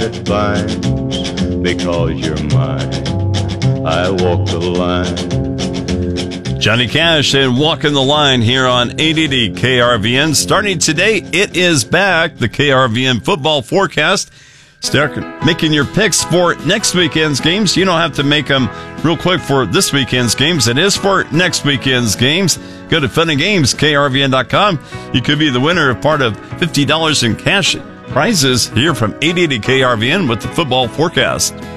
Fine, because you're mine. I walk the line. Johnny Cash and Walking the Line here on 880 KRVN. Starting today, it is back, the KRVN football forecast. Start making your picks for next weekend's games. You don't have to make them real quick for this weekend's games. It is for next weekend's games. Go to funandgames.krvn.com. You could be the winner of part of $50 in cash prizes here from 880 KRVN with the football forecast.